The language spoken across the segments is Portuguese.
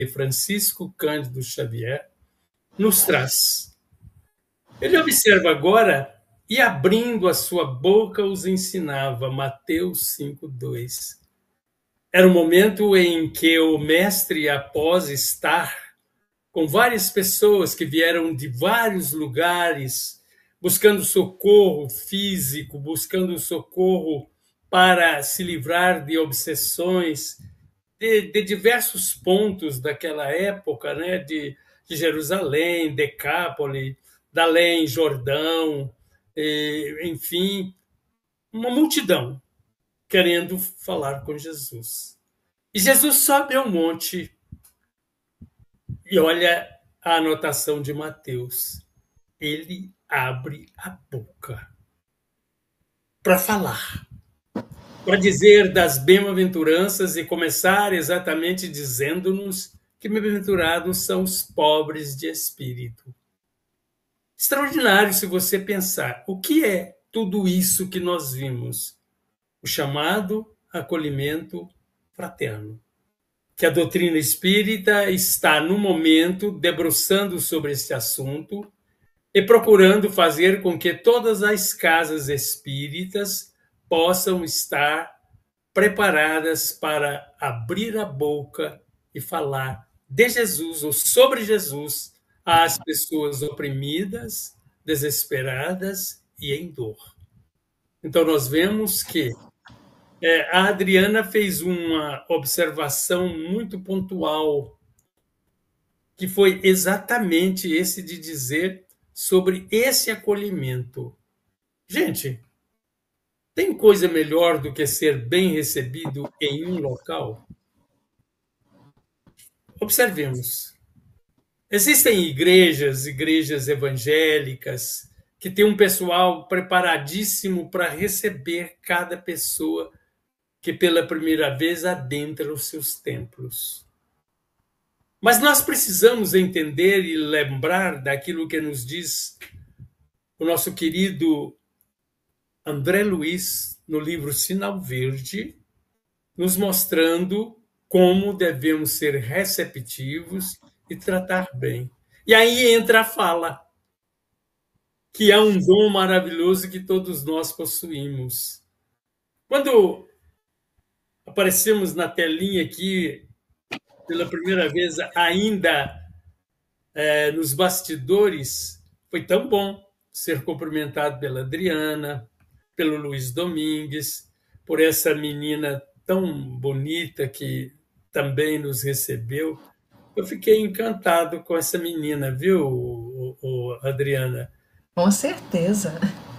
Francisco Cândido Xavier nos traz. Ele observa agora, e abrindo a sua boca os ensinava, Mateus 5:2. Era um momento em que o mestre, após estar com várias pessoas que vieram de vários lugares, buscando socorro físico, buscando socorro para se livrar de obsessões, de diversos pontos daquela época, né? de Jerusalém, Decápole, Dalém, Jordão, enfim, uma multidão querendo falar com Jesus. E Jesus sobe ao monte e olha a anotação de Mateus. Ele abre a boca para falar, para dizer das bem-aventuranças e começar exatamente dizendo-nos que bem-aventurados são os pobres de espírito. Extraordinário se você pensar o que é tudo isso que nós vimos. O chamado acolhimento fraterno. Que a doutrina espírita está, no momento, debruçando sobre este assunto e procurando fazer com que todas as casas espíritas possam estar preparadas para abrir a boca e falar de Jesus ou sobre Jesus às pessoas oprimidas, desesperadas e em dor. Então, nós vemos que a Adriana fez uma observação muito pontual, que foi exatamente esse de dizer sobre esse acolhimento. Gente, tem coisa melhor do que ser bem recebido em um local? Observemos. Existem igrejas evangélicas, que têm um pessoal preparadíssimo para receber cada pessoa que pela primeira vez adentra os seus templos. Mas nós precisamos entender e lembrar daquilo que nos diz o nosso querido André Luiz no livro Sinal Verde, nos mostrando como devemos ser receptivos e tratar bem. E aí entra a fala, que é um dom maravilhoso que todos nós possuímos. Quando aparecemos na telinha aqui, pela primeira vez, ainda nos bastidores, foi tão bom ser cumprimentado pela Adriana, pelo Luiz Domingues, por essa menina tão bonita que também nos recebeu. Eu fiquei encantado com essa menina, viu, Adriana? Com certeza.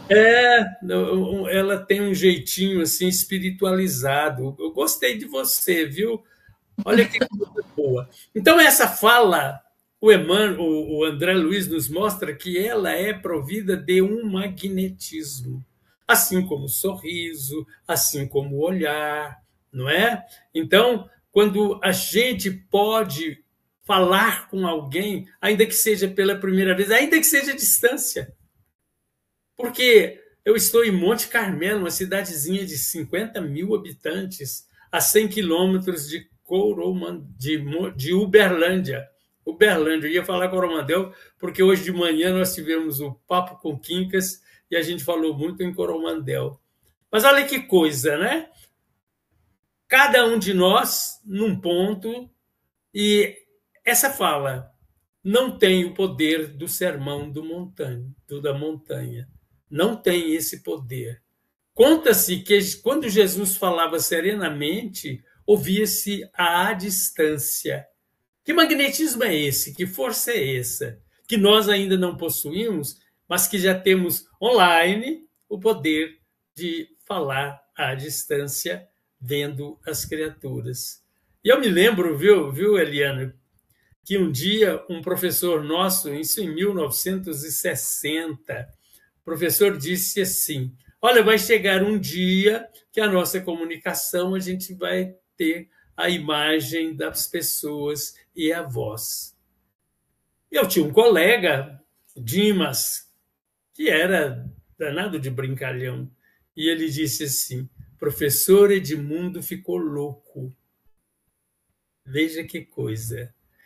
Ela tem um jeitinho assim espiritualizado. Eu gostei de você, viu? Olha que coisa boa. Então, essa fala, o André Luiz nos mostra que ela é provida de um magnetismo, assim como o sorriso, assim como o olhar, não é? Então, quando a gente pode falar com alguém, ainda que seja pela primeira vez, ainda que seja à distância, porque eu estou em Monte Carmelo, uma cidadezinha de 50 mil habitantes, a 100 quilômetros de Uberlândia. Uberlândia, eu ia falar Coromandel, porque hoje de manhã nós tivemos o Papo com Quincas e a gente falou muito em Coromandel. Mas olha que coisa, né? Cada um de nós num ponto, e essa fala não tem o poder do sermão da montanha. Não tem esse poder. Conta-se que quando Jesus falava serenamente, ouvia-se à distância. Que magnetismo é esse? Que força é essa? Que nós ainda não possuímos, mas que já temos online o poder de falar à distância, vendo as criaturas. E eu me lembro, viu, Eliana, que um dia um professor nosso, isso em 1960, o professor disse assim: olha, vai chegar um dia que a nossa comunicação a gente vai ter a imagem das pessoas e a voz. Eu tinha um colega, Dimas, que era danado de brincalhão, e ele disse assim: professor Edmundo ficou louco. Veja que coisa.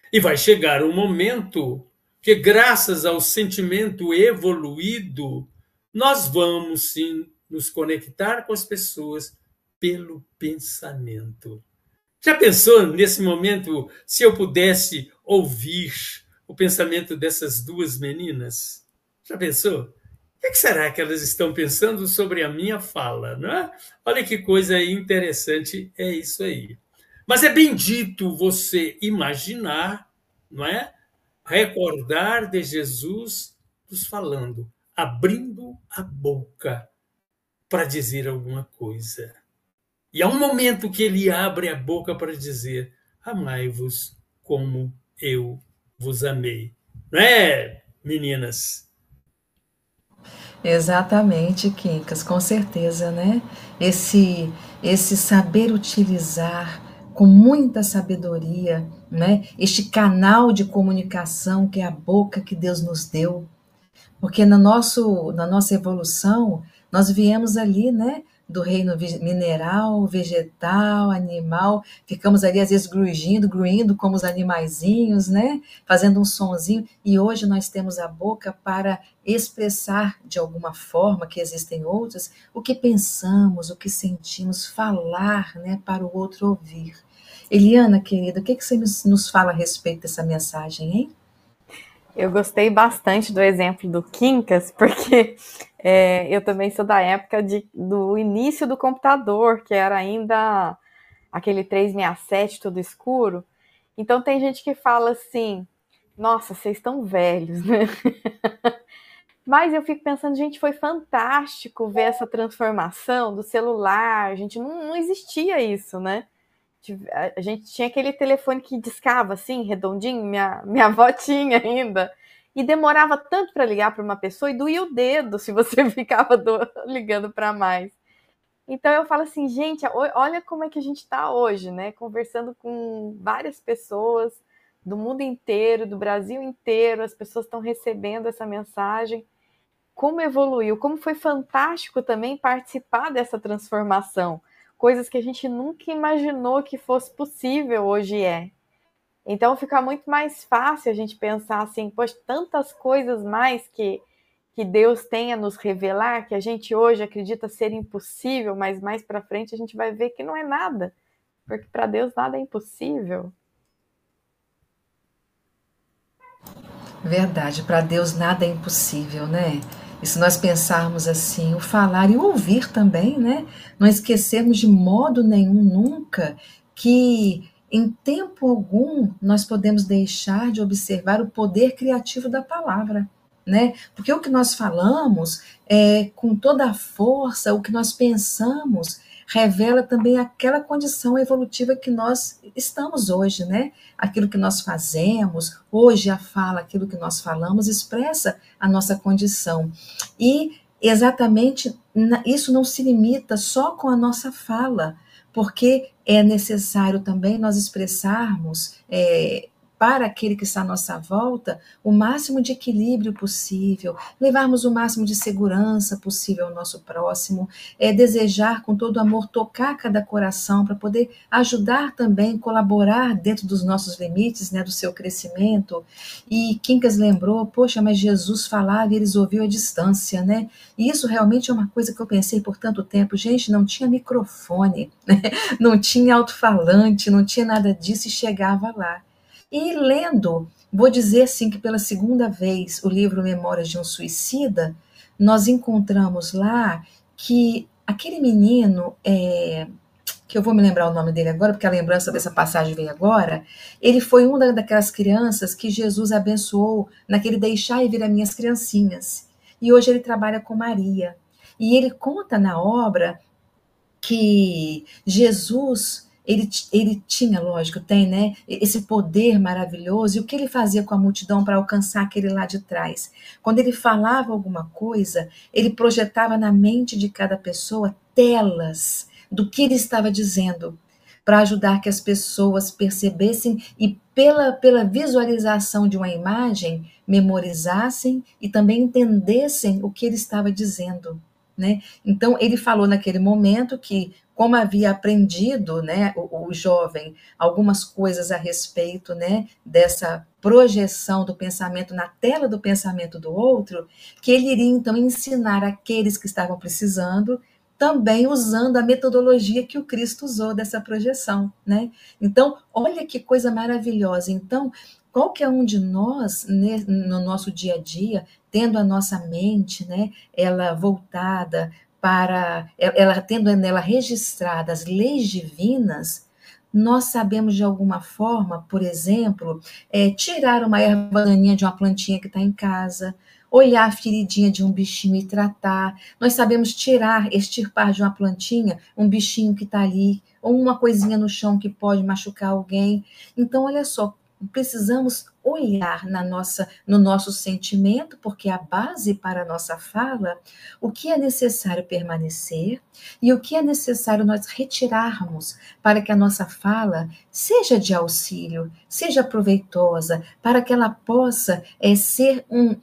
E vai chegar um momento que, graças ao sentimento evoluído, nós vamos sim nos conectar com as pessoas pelo pensamento. Já pensou nesse momento se eu pudesse ouvir o pensamento dessas duas meninas? Já pensou? O que será que elas estão pensando sobre a minha fala, não é? Olha que coisa interessante é isso aí. Mas é bendito você imaginar, não é? Recordar de Jesus nos falando, abrindo a boca para dizer alguma coisa. E há um momento que ele abre a boca para dizer: amai-vos como eu vos amei. Não é, meninas? Exatamente, Quincas, com certeza, né? Esse saber utilizar com muita sabedoria, né? Este canal de comunicação que é a boca que Deus nos deu, porque na nossa evolução, nós viemos ali, né? Do reino mineral, vegetal, animal, ficamos ali às vezes gruindo como os animaizinhos, né? Fazendo um sonzinho, e hoje nós temos a boca para expressar de alguma forma, que existem outras, o que pensamos, o que sentimos, falar, né? Para o outro ouvir. Eliana, querida, o que você nos fala a respeito dessa mensagem, hein? Eu gostei bastante do exemplo do Quincas, porque eu também sou da época do início do computador, que era ainda aquele 367 todo escuro. Então tem gente que fala assim, nossa, vocês estão velhos, né? Mas eu fico pensando, gente, foi fantástico ver essa transformação do celular, gente, não existia isso, né? A gente tinha aquele telefone que discava assim, redondinho, minha avó tinha ainda. E demorava tanto para ligar para uma pessoa e doía o dedo se você ficava ligando para mais. Então eu falo assim, gente, olha como é que a gente está hoje, né? Conversando com várias pessoas do mundo inteiro, do Brasil inteiro, as pessoas estão recebendo essa mensagem. Como evoluiu, como foi fantástico também participar dessa transformação. Coisas que a gente nunca imaginou que fosse possível, hoje é. Então fica muito mais fácil a gente pensar assim, poxa, tantas coisas mais que Deus tem a nos revelar, que a gente hoje acredita ser impossível, mas mais para frente a gente vai ver que não é nada, porque para Deus nada é impossível. Verdade, para Deus nada é impossível, né? E se nós pensarmos assim, o falar e o ouvir também, né? Não esquecermos de modo nenhum, nunca, que em tempo algum nós podemos deixar de observar o poder criativo da palavra, né? Porque o que nós falamos, com toda a força, o que nós pensamos, revela também aquela condição evolutiva que nós estamos hoje, né? Aquilo que nós fazemos, hoje a fala, aquilo que nós falamos, expressa a nossa condição. E exatamente isso não se limita só com a nossa fala, porque é necessário também nós expressarmos, para aquele que está à nossa volta, o máximo de equilíbrio possível, levarmos o máximo de segurança possível ao nosso próximo, desejar com todo amor tocar cada coração para poder ajudar também, colaborar dentro dos nossos limites, né, do seu crescimento. E Quincas lembrou, poxa, mas Jesus falava e eles ouviam à distância, né? E isso realmente é uma coisa que eu pensei por tanto tempo. Gente, não tinha microfone, né? Não tinha alto-falante, não tinha nada disso e chegava lá. E lendo, vou dizer assim que pela segunda vez o livro Memórias de um Suicida, nós encontramos lá que aquele menino, que eu vou me lembrar o nome dele agora, porque a lembrança dessa passagem veio agora, ele foi uma daquelas crianças que Jesus abençoou naquele deixar e vir as minhas criancinhas. E hoje ele trabalha com Maria. E ele conta na obra que Jesus, ele tinha, lógico, tem, né, esse poder maravilhoso, e o que ele fazia com a multidão para alcançar aquele lá de trás? Quando ele falava alguma coisa, ele projetava na mente de cada pessoa telas do que ele estava dizendo, para ajudar que as pessoas percebessem e pela visualização de uma imagem, memorizassem e também entendessem o que ele estava dizendo, né? Então, ele falou naquele momento que como havia aprendido, né, o jovem, algumas coisas a respeito, né, dessa projeção do pensamento na tela do pensamento do outro, que ele iria então ensinar aqueles que estavam precisando, também usando a metodologia que o Cristo usou dessa projeção, né? Então, olha que coisa maravilhosa. Então, qualquer um de nós, né, no nosso dia a dia, tendo a nossa mente, né, ela voltada para, ela tendo nela registradas as leis divinas, nós sabemos de alguma forma, por exemplo, tirar uma erva daninha de uma plantinha que está em casa, olhar a feridinha de um bichinho e tratar. Nós sabemos tirar, extirpar de uma plantinha um bichinho que está ali, ou uma coisinha no chão que pode machucar alguém. Então, olha só, precisamos olhar no nosso sentimento, porque a base para a nossa fala, o que é necessário permanecer e o que é necessário nós retirarmos para que a nossa fala seja de auxílio, seja proveitosa, para que ela possa ser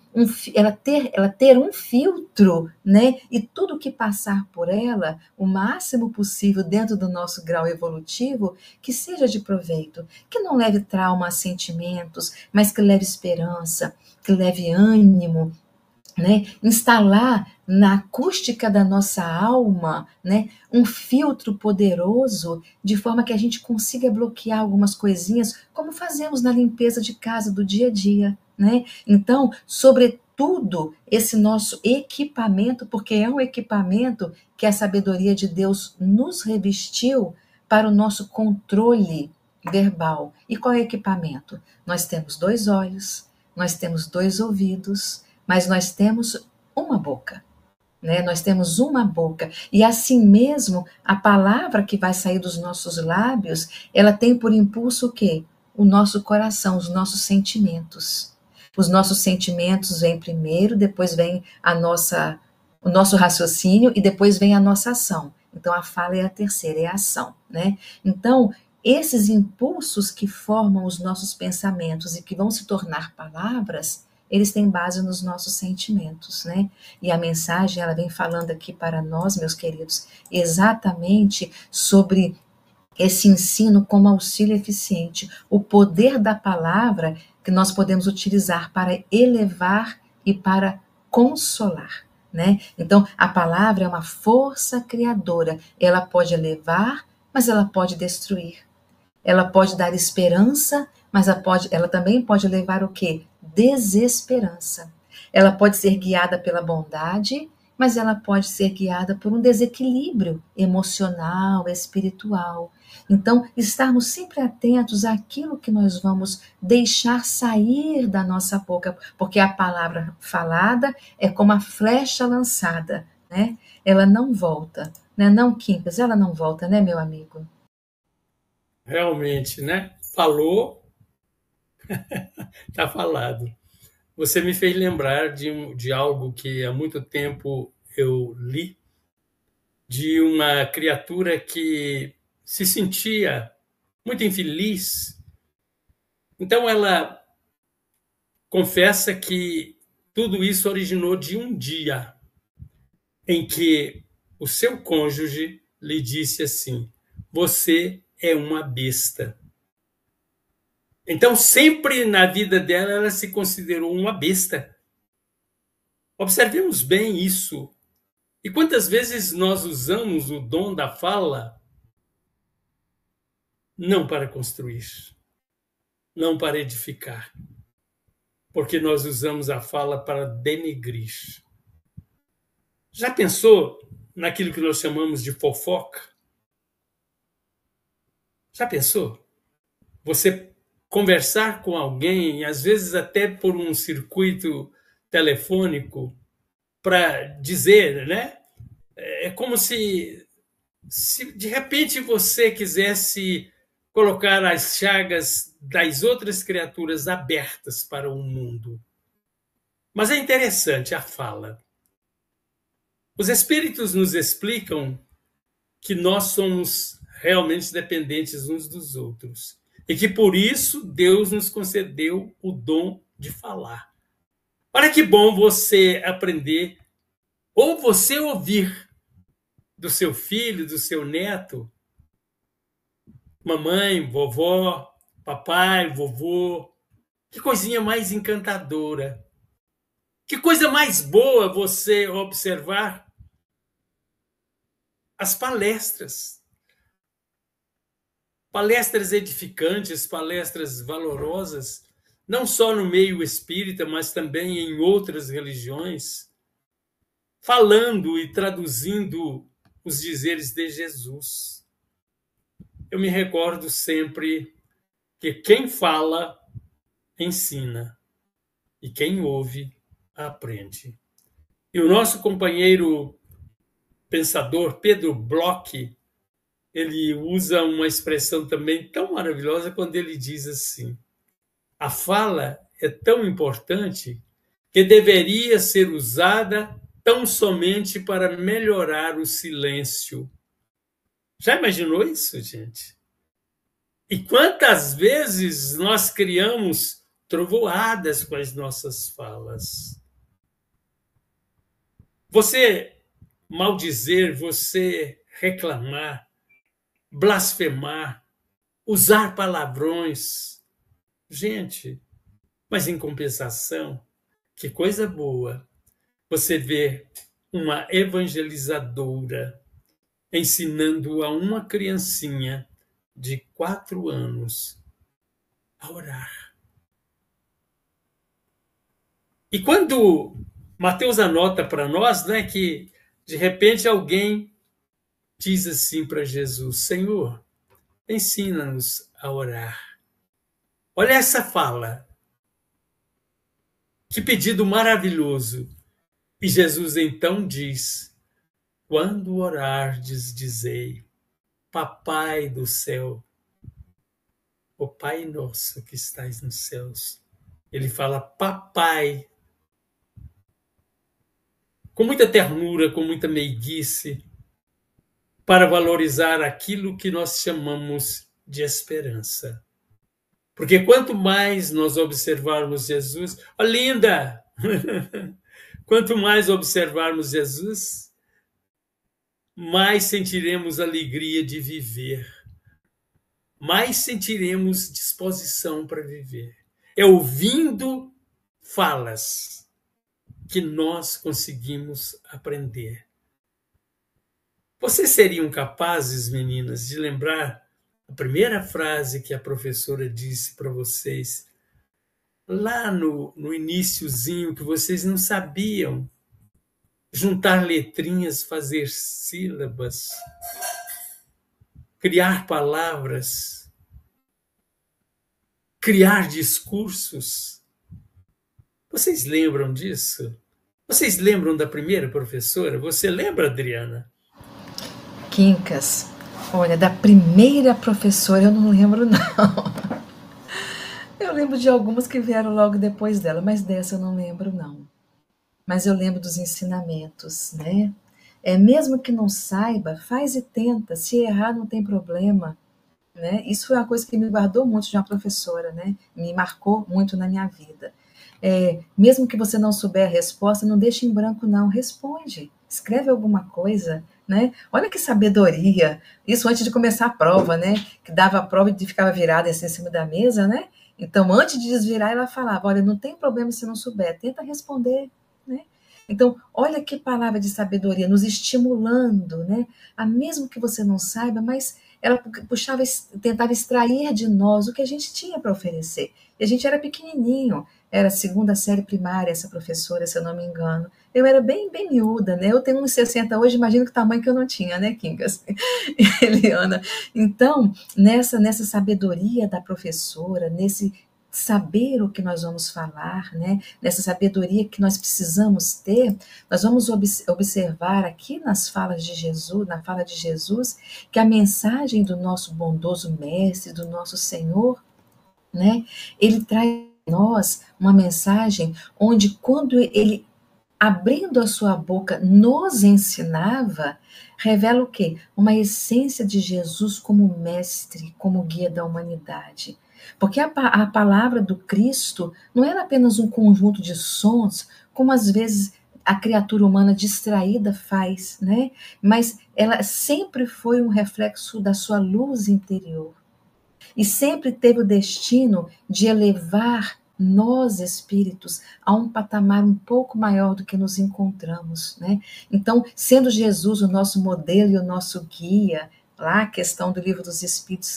ela ter um filtro, né? E tudo que passar por ela, o máximo possível dentro do nosso grau evolutivo, que seja de proveito, que não leve trauma a sentimentos, mas que leve esperança, que leve ânimo, né? Instalar na acústica da nossa alma, né, um filtro poderoso, de forma que a gente consiga bloquear algumas coisinhas, como fazemos na limpeza de casa do dia a dia, né? Então, sobretudo, esse nosso equipamento, porque é um equipamento que a sabedoria de Deus nos revestiu para o nosso controle verbal. E qual é o equipamento? Nós temos 2 olhos, nós temos 2 ouvidos, mas nós temos uma boca, né? Nós temos uma boca. E assim mesmo, a palavra que vai sair dos nossos lábios, ela tem por impulso o quê? O nosso coração, os nossos sentimentos. Os nossos sentimentos vêm primeiro, depois vem o nosso raciocínio e depois vem a nossa ação. Então, a fala é a terceira, é a ação, né? Então, esses impulsos que formam os nossos pensamentos e que vão se tornar palavras, eles têm base nos nossos sentimentos, né? E a mensagem, ela vem falando aqui para nós, meus queridos, exatamente sobre esse ensino como auxílio eficiente, o poder da palavra que nós podemos utilizar para elevar e para consolar, né? Então, a palavra é uma força criadora, ela pode elevar, mas ela pode destruir. Ela pode dar esperança, mas ela também pode levar o quê? Desesperança. Ela pode ser guiada pela bondade, mas ela pode ser guiada por um desequilíbrio emocional, espiritual. Então, estarmos sempre atentos àquilo que nós vamos deixar sair da nossa boca, porque a palavra falada é como a flecha lançada, né? Ela não volta, né? Não, Quincas, ela não volta, né, meu amigo? Realmente, né? Falou, tá falado. Você me fez lembrar de algo que há muito tempo eu li, de uma criatura que se sentia muito infeliz. Então ela confessa que tudo isso originou de um dia em que o seu cônjuge lhe disse assim: você é uma besta. Então, sempre na vida dela, ela se considerou uma besta. Observemos bem isso. E quantas vezes nós usamos o dom da fala não para construir, não para edificar, porque nós usamos a fala para denegrir. Já pensou naquilo que nós chamamos de fofoca? Já pensou? Você conversar com alguém, às vezes até por um circuito telefônico, para dizer, né? É como se de repente você quisesse colocar as chagas das outras criaturas abertas para o mundo. Mas é interessante a fala. Os espíritos nos explicam que nós somos realmente dependentes uns dos outros e que por isso Deus nos concedeu o dom de falar. Olha que bom você aprender ou você ouvir do seu filho, do seu neto. Mamãe, vovó, papai, vovô. Que coisinha mais encantadora. Que coisa mais boa você observar as palestras. Palestras edificantes, palestras valorosas, não só no meio espírita, mas também em outras religiões, falando e traduzindo os dizeres de Jesus. Eu me recordo sempre que quem fala, ensina, e quem ouve, aprende. E o nosso companheiro pensador, Pedro Bloch, ele usa uma expressão também tão maravilhosa quando ele diz assim: a fala é tão importante que deveria ser usada tão somente para melhorar o silêncio. Já imaginou isso, gente? E quantas vezes nós criamos trovoadas com as nossas falas? Você maldizer, você reclamar, blasfemar, usar palavrões. Gente, mas em compensação, que coisa boa você vê uma evangelizadora ensinando a uma criancinha de 4 anos a orar. E quando Mateus anota para nós, né, que de repente alguém diz assim para Jesus: Senhor, ensina-nos a orar. Olha essa fala. Que pedido maravilhoso. E Jesus então diz: quando orardes, dizei: Papai do céu, o Pai nosso que estais nos céus. Ele fala papai, com muita ternura, com muita meiguice, para valorizar aquilo que nós chamamos de esperança. Porque quanto mais nós observarmos Jesus, ó linda! Quanto mais observarmos Jesus, mais sentiremos alegria de viver, mais sentiremos disposição para viver. É ouvindo falas que nós conseguimos aprender. Vocês seriam capazes, meninas, de lembrar a primeira frase que a professora disse para vocês, lá no iniciozinho, que vocês não sabiam juntar letrinhas, fazer sílabas, criar palavras, criar discursos? Vocês lembram disso? Vocês lembram da primeira professora? Você lembra, Adriana? Quincas, olha, da primeira professora eu não lembro, não. Eu lembro de algumas que vieram logo depois dela, mas dessa eu não lembro, não. Mas eu lembro dos ensinamentos, né? Mesmo que não saiba, faz e tenta. Se errar, não tem problema, né? Isso foi uma coisa que me guardou muito de uma professora, né? Me marcou muito na minha vida. Mesmo que você não souber a resposta, não deixe em branco, não. Responde, escreve alguma coisa, né? Olha que sabedoria. Isso antes de começar a prova, né? Que dava a prova e ficava virada assim, em cima da mesa, né? Então, antes de desvirar, ela falava: olha, não tem problema se não souber, tenta responder, né? Então, olha que palavra de sabedoria, nos estimulando, né? Mesmo que você não saiba, mas ela tentava extrair de nós o que a gente tinha para oferecer. E a gente era pequenininho, era a 2ª série primária, essa professora, se eu não me engano. Eu era bem, bem miúda, né? Eu tenho 1,60 hoje, imagino que tamanho que eu não tinha, né, Quincas? Eliana. Então, nessa sabedoria da professora, nesse saber o que nós vamos falar, né? Nessa sabedoria que nós precisamos ter, nós vamos observar aqui nas falas de Jesus, na fala de Jesus, que a mensagem do nosso bondoso mestre, do nosso Senhor, né? Ele traz a nós uma mensagem onde, quando ele, abrindo a sua boca, nos ensinava, revela o quê? Uma essência de Jesus como mestre, como guia da humanidade. Porque a palavra do Cristo não era apenas um conjunto de sons, como às vezes a criatura humana distraída faz, né? Mas ela sempre foi um reflexo da sua luz interior. E sempre teve o destino de elevar nós, espíritos, a um patamar um pouco maior do que nos encontramos, né? Então, sendo Jesus o nosso modelo e o nosso guia, lá a questão do Livro dos Espíritos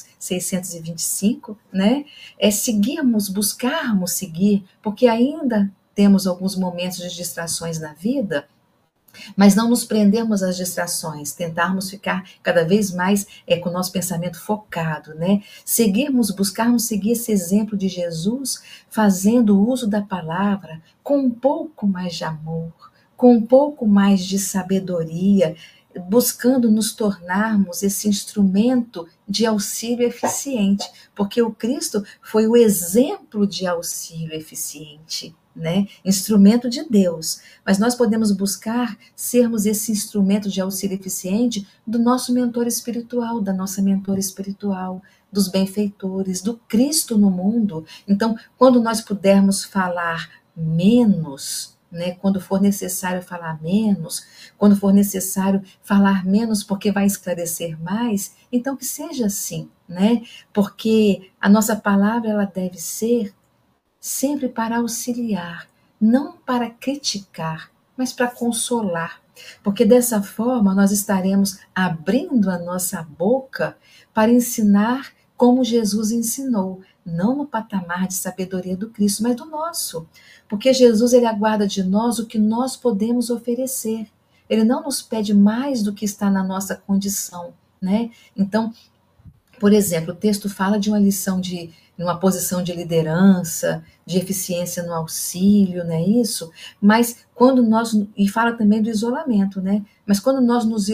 625, né? É seguirmos, buscarmos seguir, porque ainda temos alguns momentos de distrações na vida, mas não nos prendermos às distrações, tentarmos ficar cada vez mais com o nosso pensamento focado, né? Seguirmos, buscarmos seguir esse exemplo de Jesus, fazendo uso da palavra com um pouco mais de amor, com um pouco mais de sabedoria, buscando nos tornarmos esse instrumento de auxílio eficiente, porque o Cristo foi o exemplo de auxílio eficiente, né? Instrumento de Deus, mas nós podemos buscar sermos esse instrumento de auxílio eficiente do nosso mentor espiritual, da nossa mentora espiritual, dos benfeitores, do Cristo no mundo. Então, quando nós pudermos falar menos, né, quando for necessário falar menos, quando for necessário falar menos porque vai esclarecer mais, então que seja assim, né? Porque a nossa palavra ela deve ser sempre para auxiliar, não para criticar, mas para consolar. Porque dessa forma nós estaremos abrindo a nossa boca para ensinar como Jesus ensinou, não no patamar de sabedoria do Cristo, mas do nosso. Porque Jesus ele aguarda de nós o que nós podemos oferecer. Ele não nos pede mais do que está na nossa condição, né? Então, por exemplo, o texto fala de uma lição de uma posição de liderança, de eficiência no auxílio, não é isso? Mas quando nós, e fala também do isolamento, né? Mas quando nós nos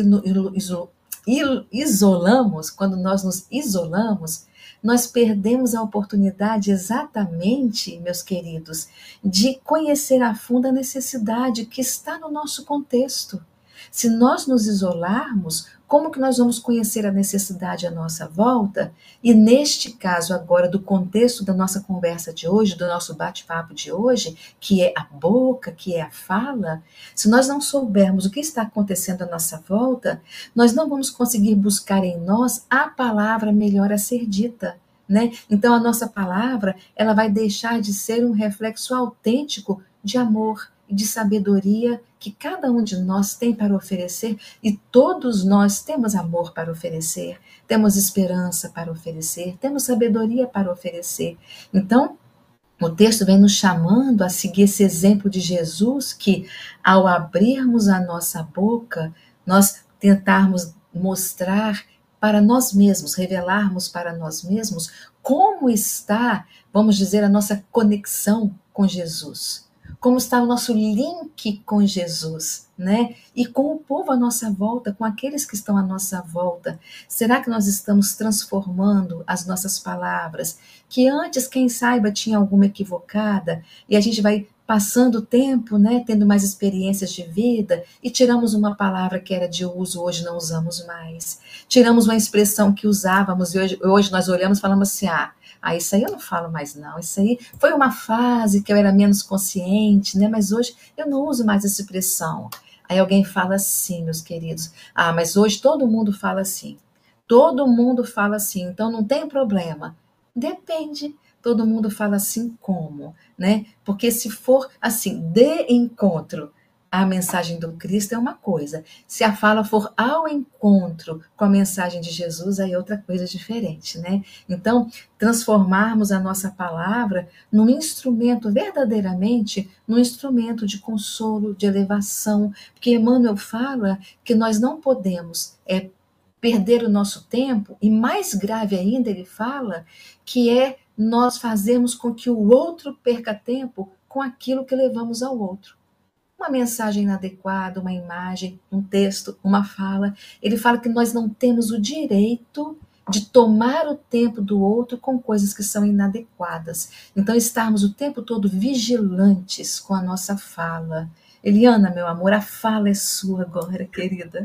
isolamos, quando nós nos isolamos, nós perdemos a oportunidade exatamente, meus queridos, de conhecer a fundo a necessidade que está no nosso contexto. Se nós nos isolarmos, como que nós vamos conhecer a necessidade à nossa volta? E neste caso agora, do contexto da nossa conversa de hoje, do nosso bate-papo de hoje, que é a boca, que é a fala, se nós não soubermos o que está acontecendo à nossa volta, nós não vamos conseguir buscar em nós a palavra melhor a ser dita, né? Então a nossa palavra, ela vai deixar de ser um reflexo autêntico de amor e de sabedoria que cada um de nós tem para oferecer, e todos nós temos amor para oferecer, temos esperança para oferecer, temos sabedoria para oferecer. Então, o texto vem nos chamando a seguir esse exemplo de Jesus, que ao abrirmos a nossa boca, nós tentarmos mostrar para nós mesmos, revelarmos para nós mesmos como está, vamos dizer, a nossa conexão com Jesus. Como está o nosso link com Jesus, né? E com o povo à nossa volta, com aqueles que estão à nossa volta. Será que nós estamos transformando as nossas palavras, que antes, quem saiba, tinha alguma equivocada, e a gente vai passando o tempo, né, tendo mais experiências de vida, e tiramos uma palavra que era de uso, hoje não usamos mais. Tiramos uma expressão que usávamos, e hoje nós olhamos e falamos assim, isso aí eu não falo mais não, isso aí foi uma fase que eu era menos consciente, né? Mas hoje eu não uso mais essa expressão. Aí alguém fala assim, meus queridos, mas hoje todo mundo fala assim. Todo mundo fala assim, então não tem problema. Depende, todo mundo fala assim como, né? Porque se for assim, de encontro à mensagem do Cristo é uma coisa. Se a fala for ao encontro com a mensagem de Jesus, aí é outra coisa diferente, né? Então, transformarmos a nossa palavra num instrumento, verdadeiramente, num instrumento de consolo, de elevação, porque Emmanuel fala que nós não podemos perder o nosso tempo, e mais grave ainda, ele fala que é nós fazermos com que o outro perca tempo com aquilo que levamos ao outro. Uma mensagem inadequada, uma imagem, um texto, uma fala. Ele fala que nós não temos o direito de tomar o tempo do outro com coisas que são inadequadas. Então, estarmos o tempo todo vigilantes com a nossa fala. Eliana, meu amor, a fala é sua agora, querida.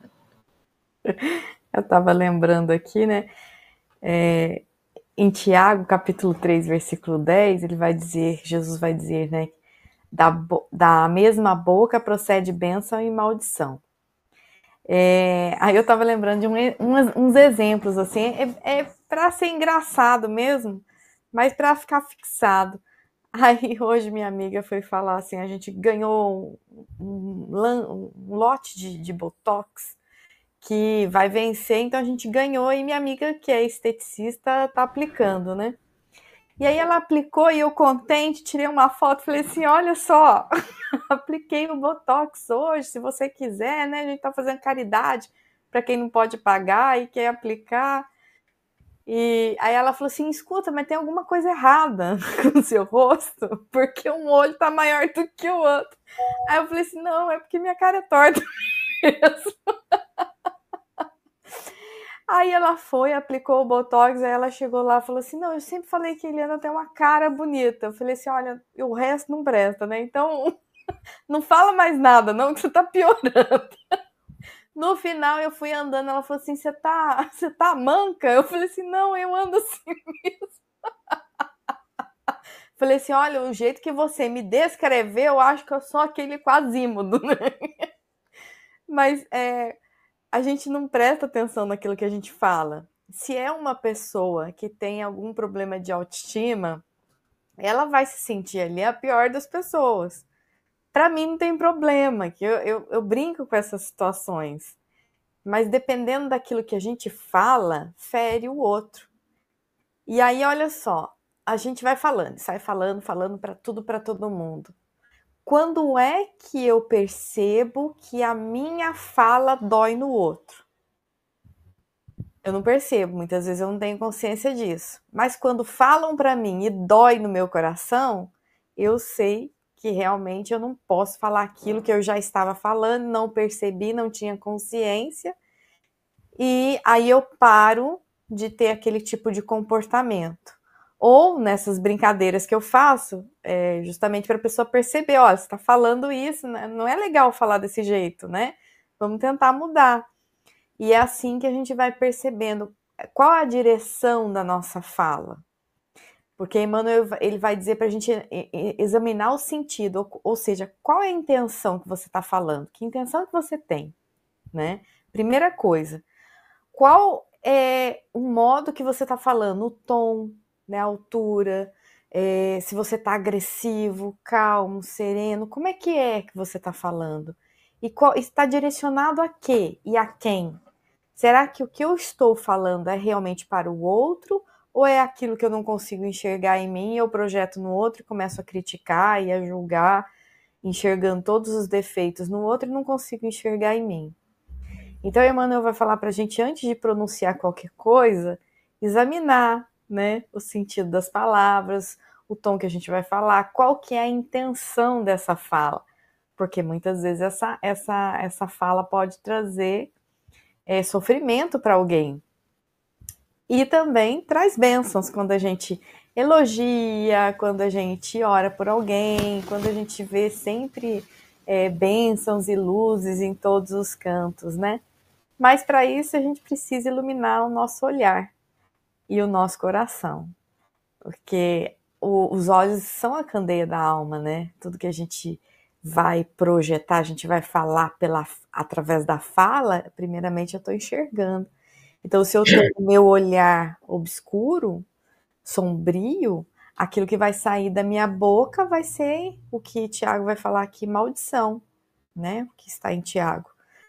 Eu estava lembrando aqui, né? Em Tiago, capítulo 3, versículo 10, Jesus vai dizer, né? Da mesma boca procede bênção e maldição. Aí eu estava lembrando de uns exemplos, assim, é para ser engraçado mesmo, mas para ficar fixado. Aí hoje minha amiga foi falar assim, a gente ganhou um lote de Botox que vai vencer, então a gente ganhou e minha amiga, que é esteticista, tá aplicando, né? E aí ela aplicou e eu contente, tirei uma foto, falei assim, olha só, apliquei o Botox hoje, se você quiser, né? A gente tá fazendo caridade para quem não pode pagar e quer aplicar. E aí ela falou assim, escuta, mas tem alguma coisa errada com o seu rosto, porque um olho tá maior do que o outro. Aí eu falei assim, não, é porque minha cara é torta mesmo. Aí ela foi, aplicou o Botox, aí ela chegou lá e falou assim, não, eu sempre falei que a Eliana tem uma cara bonita. Eu falei assim, olha, o resto não presta, né? Então, não fala mais nada, não, que você tá piorando. No final, eu fui andando, ela falou assim, você tá manca? Eu falei assim, não, eu ando assim mesmo. Falei assim, olha, o jeito que você me descreveu, eu acho que eu sou aquele Quasímodo, né? Mas a gente não presta atenção naquilo que a gente fala. Se é uma pessoa que tem algum problema de autoestima, ela vai se sentir ali a pior das pessoas. Para mim não tem problema, que eu brinco com essas situações. Mas dependendo daquilo que a gente fala, fere o outro. E aí, olha só, a gente vai falando, sai falando para tudo, para todo mundo. Quando é que eu percebo que a minha fala dói no outro? Eu não percebo, muitas vezes eu não tenho consciência disso. Mas quando falam para mim e dói no meu coração, eu sei que realmente eu não posso falar aquilo que eu já estava falando, não percebi, não tinha consciência. E aí eu paro de ter aquele tipo de comportamento. Ou nessas brincadeiras que eu faço, justamente para a pessoa perceber, olha, você está falando isso, né? Não é legal falar desse jeito, né? Vamos tentar mudar. E é assim que a gente vai percebendo qual a direção da nossa fala. Porque Emmanuel ele vai dizer para a gente examinar o sentido, ou seja, qual é a intenção que você está falando, que intenção que você tem, né? Primeira coisa, qual é o modo que você está falando, o tom, né, a altura, se você está agressivo, calmo, sereno, como é que você está falando? E está direcionado a quê e a quem? Será que o que eu estou falando é realmente para o outro ou é aquilo que eu não consigo enxergar em mim e eu projeto no outro e começo a criticar e a julgar, enxergando todos os defeitos no outro e não consigo enxergar em mim? Então, Emmanuel vai falar para a gente, antes de pronunciar qualquer coisa, examinar, né, o sentido das palavras, o tom que a gente vai falar, qual que é a intenção dessa fala. Porque muitas vezes essa fala pode trazer sofrimento para alguém. E também traz bênçãos quando a gente elogia, quando a gente ora por alguém, quando a gente vê sempre bênçãos e luzes em todos os cantos, né? Mas para isso a gente precisa iluminar o nosso olhar e o nosso coração, porque os olhos são a candeia da alma, né? Tudo que a gente vai projetar, a gente vai falar através da fala, primeiramente eu estou enxergando. Então, se eu tenho o meu olhar obscuro, sombrio, aquilo que vai sair da minha boca vai ser o que Tiago vai falar aqui, maldição, né? O que está em Tiago.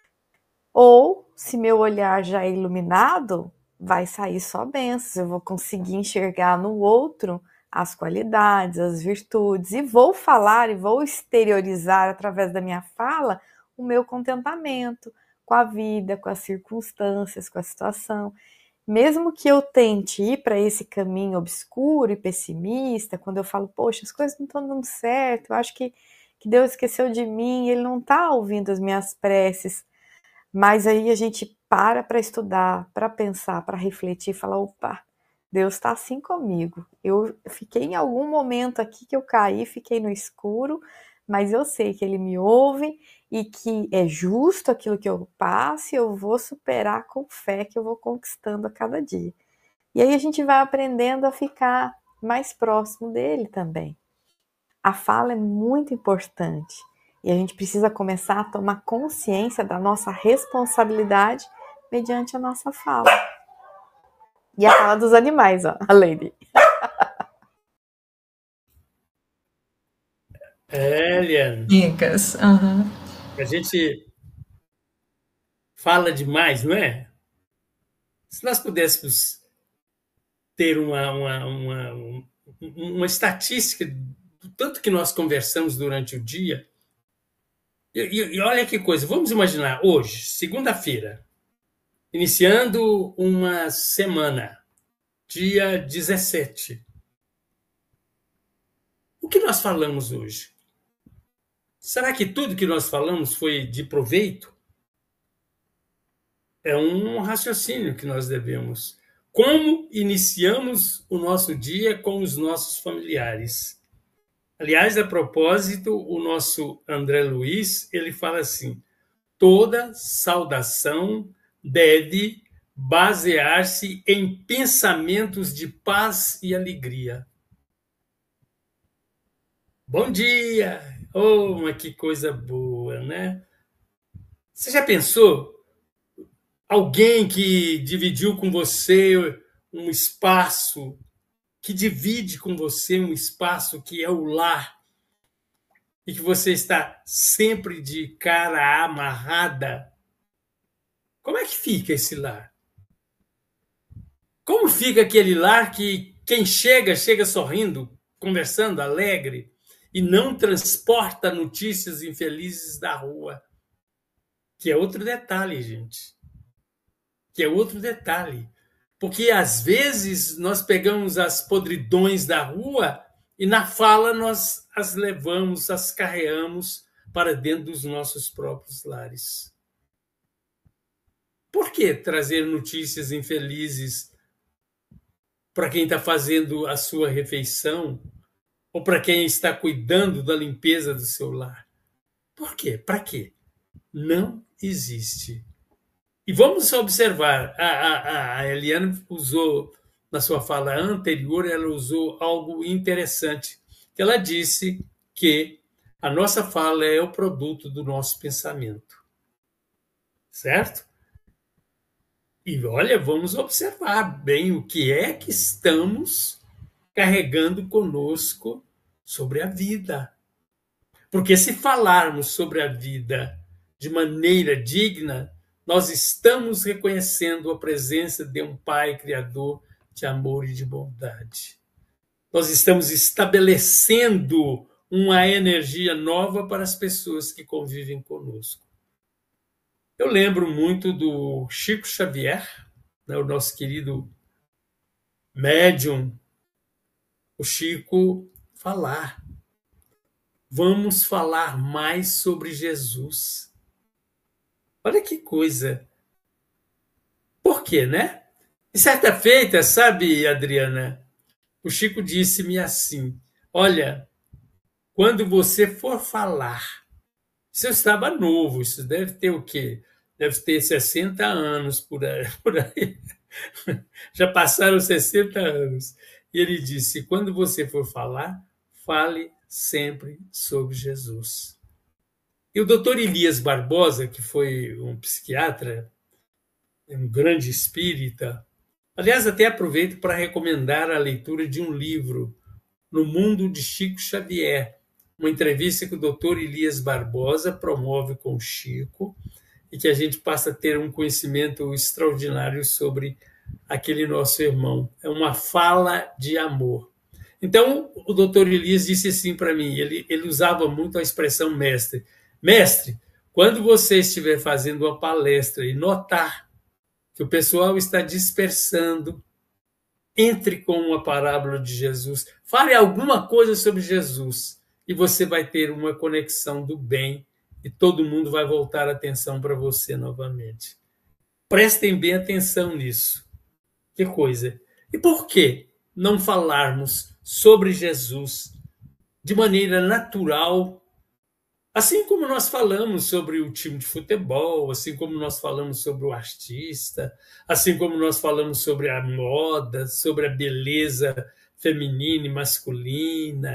Ou, se meu olhar já é iluminado, vai sair só bênçãos, eu vou conseguir enxergar no outro as qualidades, as virtudes, e vou falar e vou exteriorizar através da minha fala o meu contentamento com a vida, com as circunstâncias, com a situação. Mesmo que eu tente ir para esse caminho obscuro e pessimista, quando eu falo, poxa, as coisas não estão dando certo, eu acho que Deus esqueceu de mim, Ele não está ouvindo as minhas preces. Mas aí a gente para estudar, para pensar, para refletir e falar, opa, Deus está assim comigo. Eu fiquei em algum momento aqui que eu caí, fiquei no escuro, mas eu sei que Ele me ouve e que é justo aquilo que eu passo e eu vou superar com fé que eu vou conquistando a cada dia. E aí a gente vai aprendendo a ficar mais próximo dele também. a fala é muito importante e a gente precisa começar a tomar consciência da nossa responsabilidade mediante a nossa fala. E a fala dos animais, ó, a Lady. Eliane, Dicas. Uhum. a gente fala demais, não é? Se nós pudéssemos ter uma estatística do tanto que nós conversamos durante o dia, e olha que coisa, vamos imaginar hoje, segunda-feira, iniciando uma semana, dia 17. O que nós falamos hoje? Será que tudo que nós falamos foi de proveito? É um raciocínio que nós devemos. Como iniciamos o nosso dia com os nossos familiares? Aliás, a propósito, o nosso André Luiz, ele fala assim: toda saudação deve basear-se em pensamentos de paz e alegria. Bom dia! Oh, mas que coisa boa, né? Você já pensou? Alguém que dividiu com você um espaço, que divide com você um espaço que é o lar, e que você está sempre de cara amarrada. Como é que fica esse lar? Como fica aquele lar que quem chega, chega sorrindo, conversando, alegre, e não transporta notícias infelizes da rua? Que é outro detalhe, gente. Que é outro detalhe. Porque, às vezes, nós pegamos as podridões da rua e, na fala, nós as levamos, as carreamos para dentro dos nossos próprios lares. Por que trazer notícias infelizes para quem está fazendo a sua refeição ou para quem está cuidando da limpeza do seu lar? Por quê? Para quê? Não existe. E vamos observar, a Eliane usou, na sua fala anterior, ela usou algo interessante. Ela disse que a nossa fala é o produto do nosso pensamento. Certo? E olha, vamos observar bem o que é que estamos carregando conosco sobre a vida. Porque se falarmos sobre a vida de maneira digna, nós estamos reconhecendo a presença de um Pai Criador de amor e de bondade. Nós estamos estabelecendo uma energia nova para as pessoas que convivem conosco. Eu lembro muito do Chico Xavier, né, o nosso querido médium, o Chico, falar. Vamos falar mais sobre Jesus. Olha que coisa. Por quê, né? E certa feita, sabe, Adriana, o Chico disse-me assim: olha, quando você for falar, isso eu estava novo, isso deve ter o quê? Deve ter 60 anos por aí. Já passaram 60 anos. E ele disse: quando você for falar, fale sempre sobre Jesus. E o doutor Elias Barbosa, que foi um psiquiatra, um grande espírita, aliás, até aproveito para recomendar a leitura de um livro, No Mundo de Chico Xavier, uma entrevista que o doutor Elias Barbosa promove com o Chico, e que a gente passa a ter um conhecimento extraordinário sobre aquele nosso irmão. É uma fala de amor. Então, o doutor Elias disse assim para mim, ele usava muito a expressão mestre. Mestre, quando você estiver fazendo uma palestra e notar que o pessoal está dispersando, entre com uma parábola de Jesus, fale alguma coisa sobre Jesus e você vai ter uma conexão do bem e todo mundo vai voltar a atenção para você novamente. Prestem bem atenção nisso. Que coisa. E por que não falarmos sobre Jesus de maneira natural, assim como nós falamos sobre o time de futebol, assim como nós falamos sobre o artista, assim como nós falamos sobre a moda, sobre a beleza feminina e masculina,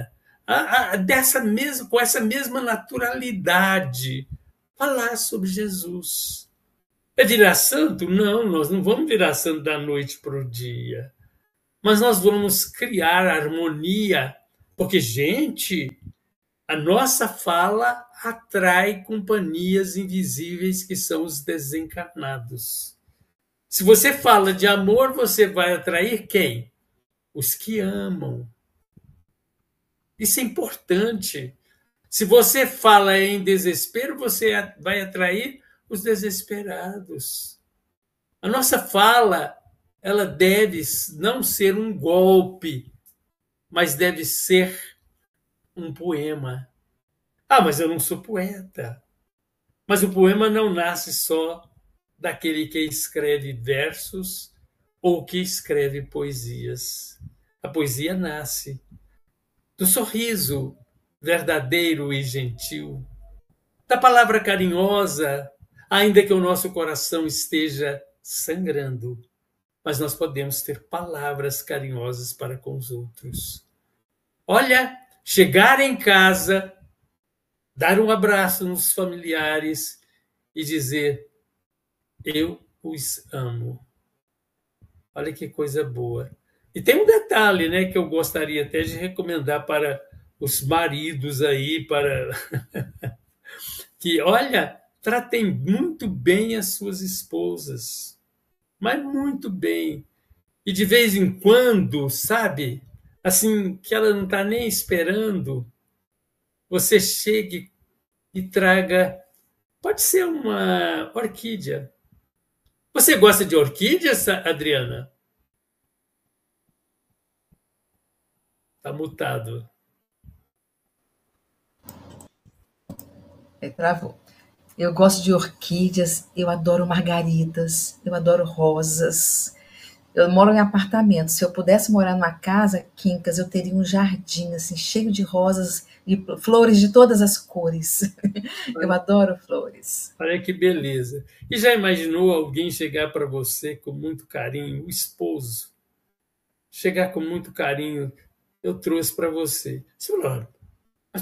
com essa mesma naturalidade, falar sobre Jesus. É virar santo? Não, nós não vamos virar santo da noite para o dia. Mas nós vamos criar harmonia, porque, gente, a nossa fala atrai companhias invisíveis que são os desencarnados. Se você fala de amor, você vai atrair quem? Os que amam. Isso é importante. Se você fala em desespero, você vai atrair os desesperados. A nossa fala, ela deve não ser um golpe, mas deve ser um poema. Ah, mas eu não sou poeta. Mas o poema não nasce só daquele que escreve versos ou que escreve poesias. A poesia nasce do sorriso verdadeiro e gentil, da palavra carinhosa, ainda que o nosso coração esteja sangrando. Mas nós podemos ter palavras carinhosas para com os outros. Olha, chegar em casa, dar um abraço nos familiares e dizer: eu os amo. Olha que coisa boa. E tem um detalhe, né, que eu gostaria até de recomendar para os maridos aí, para que, olha, tratem muito bem as suas esposas, mas muito bem. E de vez em quando, sabe, assim, que ela não está nem esperando, você chegue e traga, pode ser uma orquídea. Você gosta de orquídeas, Adriana? Está mutado. Travou. Eu gosto de orquídeas, eu adoro margaridas, eu adoro rosas. Eu moro em apartamento. Se eu pudesse morar numa casa, Quincas, eu teria um jardim assim, cheio de rosas e flores de todas as cores. Eu adoro flores. Olha que beleza. E já imaginou alguém chegar para você com muito carinho, o esposo, chegar com muito carinho, eu trouxe para você. Você falou, mas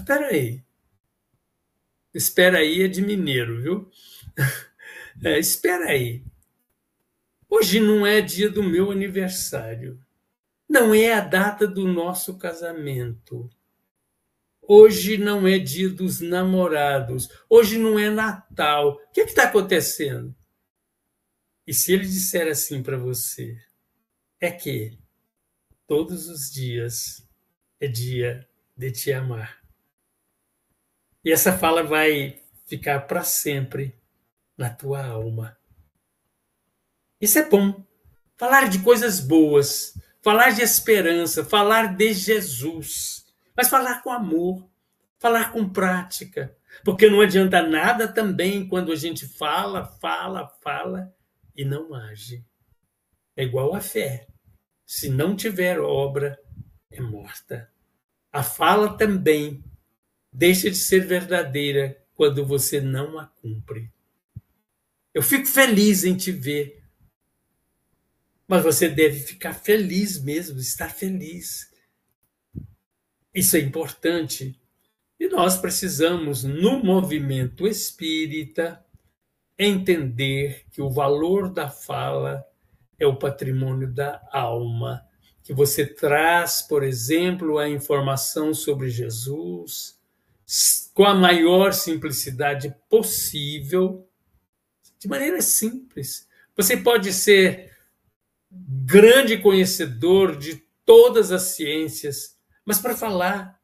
espera aí é de mineiro, viu? Espera aí. Hoje não é dia do meu aniversário. Não é a data do nosso casamento. Hoje não é dia dos namorados. Hoje não é Natal. O que está acontecendo? E se ele disser assim para você, é que todos os dias é dia de te amar. E essa fala vai ficar para sempre na tua alma. Isso é bom. Falar de coisas boas, falar de esperança, falar de Jesus, mas falar com amor, falar com prática, porque não adianta nada também quando a gente fala e não age. É igual a fé. Se não tiver obra, é morta. A fala também deixa de ser verdadeira quando você não a cumpre. Eu fico feliz em te ver, mas você deve ficar feliz mesmo, estar feliz. Isso é importante. E nós precisamos, no movimento espírita, entender que o valor da fala é o patrimônio da alma, que você traz, por exemplo, a informação sobre Jesus com a maior simplicidade possível, de maneira simples. Você pode ser grande conhecedor de todas as ciências, mas para falar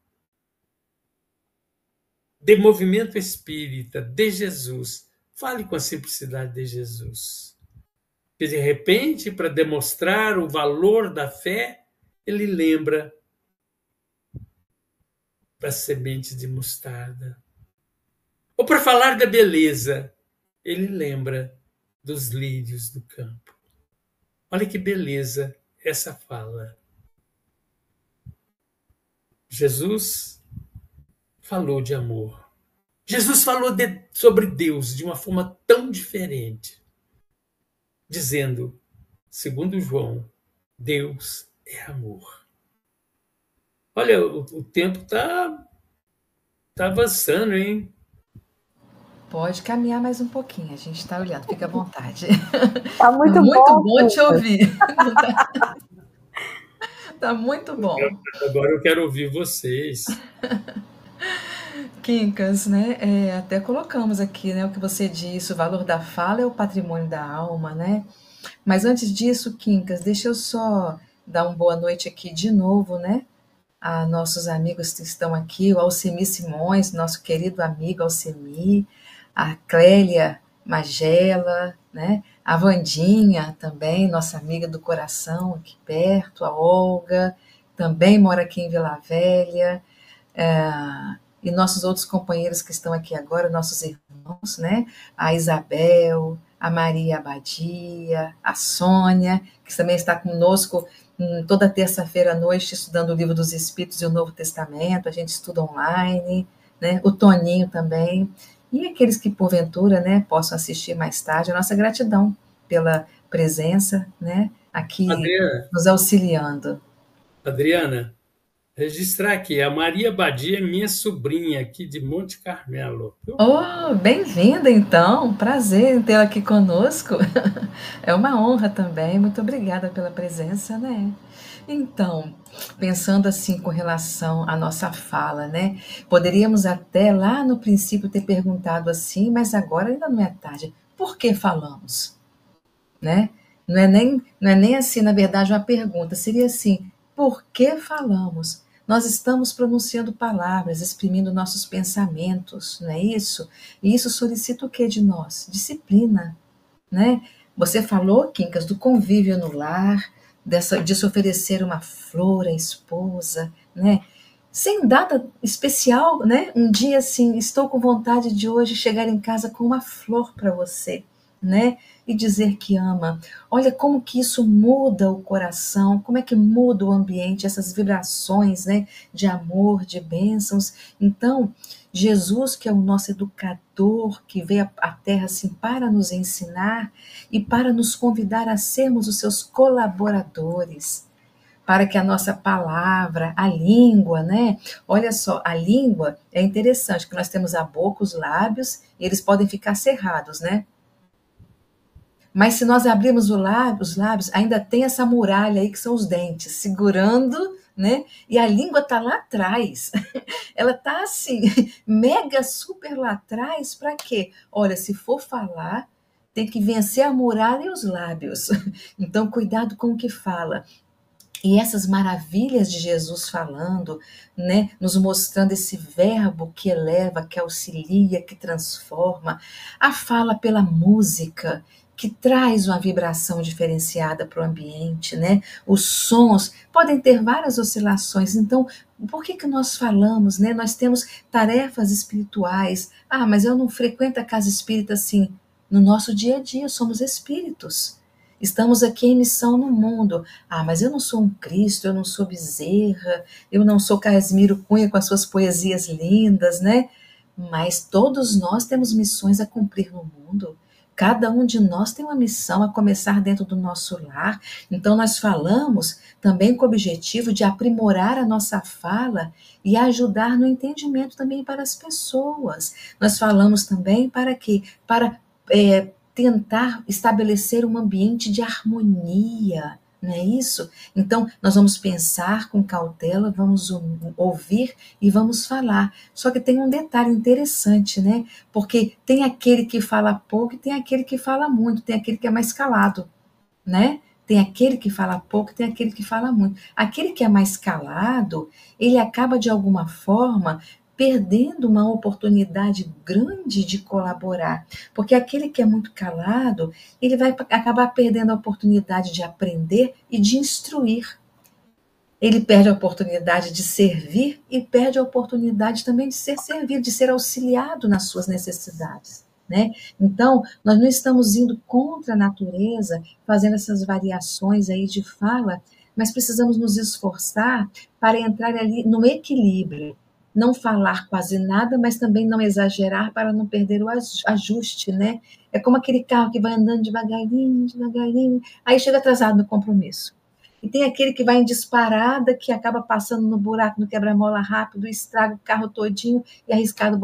de movimento espírita, de Jesus, fale com a simplicidade de Jesus. E de repente, para demonstrar o valor da fé, ele lembra das sementes de mostarda. Ou para falar da beleza, ele lembra dos lírios do campo. Olha que beleza essa fala. Jesus falou de amor. Jesus falou sobre Deus de uma forma tão diferente, dizendo, segundo João, Deus é amor. Olha, o tempo tá avançando, hein? Pode caminhar mais um pouquinho, a gente está olhando, fica à vontade. Tá Tá muito muito bom, bom te Quincas. ouvir. Tá muito bom. Agora eu quero ouvir vocês. Quincas, né? Até colocamos aqui, né, o que você disse, o valor da fala é o patrimônio da alma, né? Mas antes disso, Quincas, deixa eu só dar uma boa noite aqui de novo, né? A nossos amigos que estão aqui, o Alcemir Simões, nosso querido amigo Alcemir, a Clélia Magela, né? A Vandinha também, nossa amiga do coração aqui perto, a Olga, também mora aqui em Vila Velha, e nossos outros companheiros que estão aqui agora, nossos irmãos, né? A Isabel, a Maria Abadia, a Sônia, que também está conosco toda terça-feira à noite estudando o Livro dos Espíritos e o Novo Testamento, a gente estuda online, né? O Toninho também, e aqueles que porventura, né, possam assistir mais tarde, a nossa gratidão pela presença, né, aqui Adriana, nos auxiliando. Adriana, registrar aqui, a Maria Badia é minha sobrinha aqui de Monte Carmelo, viu? Oh, bem-vinda então, prazer em tê-la aqui conosco. É uma honra também, muito obrigada pela presença, né? Então, pensando assim com relação à nossa fala, né? Poderíamos até lá no princípio ter perguntado assim, mas agora ainda não é tarde. Por que falamos, né? Não é nem assim, na verdade, uma pergunta, seria assim: por que falamos? Nós estamos pronunciando palavras, exprimindo nossos pensamentos, não é isso? E isso solicita o que de nós? Disciplina, né? Você falou, Quincas, do convívio no lar, de se oferecer uma flor à esposa, né? Sem data especial, né? Um dia assim, estou com vontade de hoje chegar em casa com uma flor para você, né? E dizer que ama. Olha como que isso muda o coração, como é que muda o ambiente, essas vibrações, né? De amor, de bênçãos. Então, Jesus, que é o nosso educador, que veio à Terra assim para nos ensinar e para nos convidar a sermos os seus colaboradores, para que a nossa palavra, a língua, né? Olha só, a língua é interessante, que nós temos a boca, os lábios, e eles podem ficar cerrados, né? Mas se nós abrirmos os lábios, ainda tem essa muralha aí que são os dentes, segurando, né? E a língua está lá atrás. Ela está assim, mega super lá atrás, para quê? Olha, se for falar, tem que vencer a muralha e os lábios. Então, cuidado com o que fala. E essas maravilhas de Jesus falando, né, nos mostrando esse verbo que eleva, que auxilia, que transforma, a fala pela música, que traz uma vibração diferenciada para o ambiente, né? Os sons podem ter várias oscilações. Então, por que nós falamos, né? Nós temos tarefas espirituais. Ah, mas eu não frequento a casa espírita assim. No nosso dia a dia, somos espíritos. Estamos aqui em missão no mundo. Ah, mas eu não sou um Cristo, eu não sou Bezerra, eu não sou Casimiro Cunha com as suas poesias lindas, né? Mas todos nós temos missões a cumprir no mundo. Cada um de nós tem uma missão a começar dentro do nosso lar. Então, nós falamos também com o objetivo de aprimorar a nossa fala e ajudar no entendimento também para as pessoas. Nós falamos também para quê? Para tentar estabelecer um ambiente de harmonia, não é isso? Então, nós vamos pensar com cautela, vamos ouvir e vamos falar. Só que tem um detalhe interessante, né? Porque tem aquele que fala pouco e tem aquele que fala muito, tem aquele que é mais calado, né? Tem aquele que fala pouco, tem aquele que fala muito. Aquele que é mais calado, ele acaba de alguma forma perdendo uma oportunidade grande de colaborar, porque aquele que é muito calado, ele vai acabar perdendo a oportunidade de aprender e de instruir. Ele perde a oportunidade de servir e perde a oportunidade também de ser servido, de ser auxiliado nas suas necessidades, né? Então, nós não estamos indo contra a natureza, fazendo essas variações aí de fala, mas precisamos nos esforçar para entrar ali no equilíbrio. Não falar quase nada, mas também não exagerar para não perder o ajuste, né? É como aquele carro que vai andando devagarinho, devagarinho, aí chega atrasado no compromisso. E tem aquele que vai em disparada, que acaba passando no buraco, no quebra-mola rápido, estraga o carro todinho e arriscado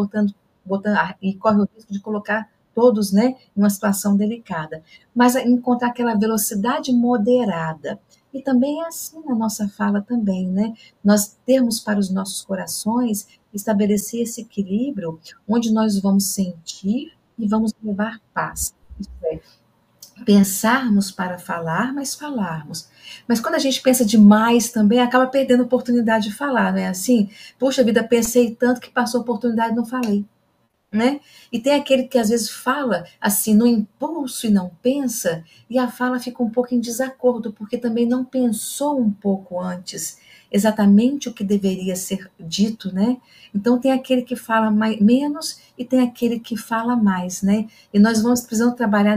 e corre o risco de colocar todos, né, em uma situação delicada. Mas encontrar aquela velocidade moderada. E também é assim na nossa fala também, né? Nós termos para os nossos corações estabelecer esse equilíbrio onde nós vamos sentir e vamos levar paz. Isso é, pensarmos para falar, mas falarmos. Mas quando a gente pensa demais também, acaba perdendo a oportunidade de falar, não é assim? Poxa vida, pensei tanto que passou a oportunidade e não falei. Né? E tem aquele que às vezes fala assim no impulso e não pensa, e a fala fica um pouco em desacordo, porque também não pensou um pouco antes exatamente o que deveria ser dito, né? Então tem aquele que fala menos e tem aquele que fala mais, né? E nós vamos precisando trabalhar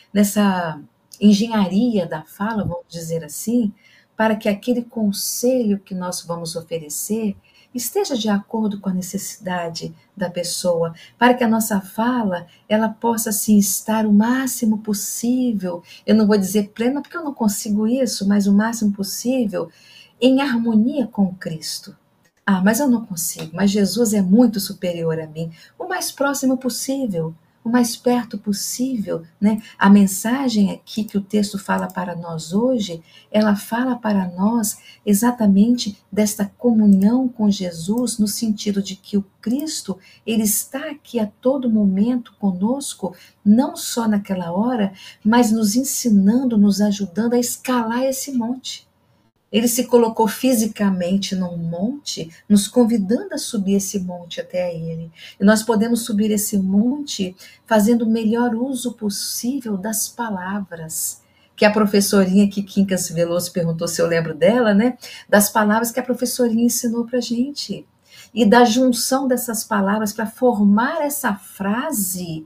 nessa engenharia da fala, vamos dizer assim, para que aquele conselho que nós vamos oferecer esteja de acordo com a necessidade da pessoa, para que a nossa fala ela possa assim estar o máximo possível, eu não vou dizer plena porque eu não consigo isso, mas o máximo possível em harmonia com Cristo. Ah, mas eu não consigo, mas Jesus é muito superior a mim. O mais próximo possível, o mais perto possível, né? A mensagem aqui que o texto fala para nós hoje, ela fala para nós exatamente desta comunhão com Jesus, no sentido de que o Cristo, ele está aqui a todo momento conosco, não só naquela hora, mas nos ensinando, nos ajudando a escalar esse monte. Ele se colocou fisicamente num monte, nos convidando a subir esse monte até ele. E nós podemos subir esse monte fazendo o melhor uso possível das palavras. Que a professorinha que Quincas Veloso perguntou se eu lembro dela, né? Das palavras que a professorinha ensinou para a gente. E da junção dessas palavras para formar essa frase